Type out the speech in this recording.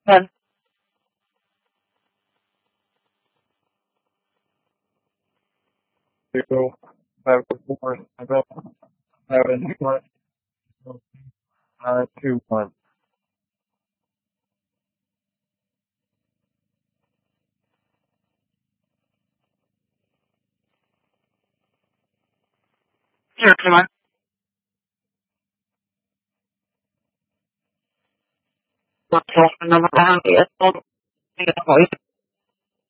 Then, 2, 5, 4, 7, 7, 1, 2, 1. Sure, come on. What's the number behind it?